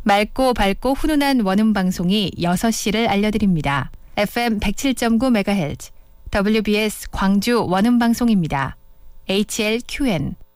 맑고 밝고 훈훈한 원음 방송이 6시를 알려드립니다. FM 107.9MHz WBS 광주 원음 방송입니다. HLQN